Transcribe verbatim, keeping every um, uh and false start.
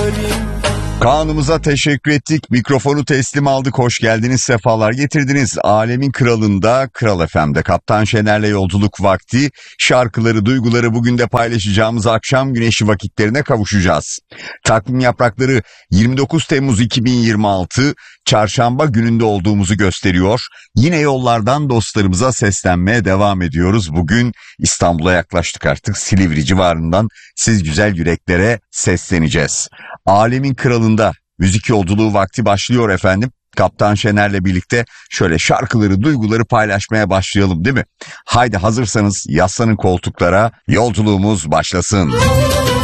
yarim. Kaan'ımıza teşekkür ettik. Mikrofonu teslim aldık. Hoş geldiniz, sefalar getirdiniz. Alemin Kralı'nda, Kral F M'de Kaptan Şener'le yolculuk vakti. Şarkıları, duyguları bugün de paylaşacağımız akşam güneşi vakitlerine kavuşacağız. Takvim yaprakları yirmi dokuz Temmuz iki bin yirmi altı Çarşamba gününde olduğumuzu gösteriyor. Yine yollardan dostlarımıza seslenmeye devam ediyoruz. Bugün İstanbul'a yaklaştık artık. Silivri civarından siz güzel yüreklere sesleneceğiz. Alemin Kralı'nda müzik yolculuğu vakti başlıyor efendim. Kaptan Şener'le birlikte şöyle şarkıları, duyguları paylaşmaya başlayalım, değil mi? Haydi hazırsanız yaslanın koltuklara, yolculuğumuz başlasın.